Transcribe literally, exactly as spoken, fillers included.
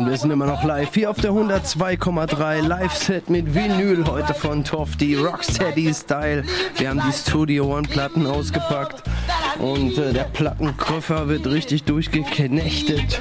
Und wir sind immer noch live hier auf der hundertzwei Komma drei Live-Set mit Vinyl heute von Tofty, Rocksteady-Style. Wir haben die Studio One-Platten ausgepackt und äh, der Plattenkröffer wird richtig durchgeknechtet.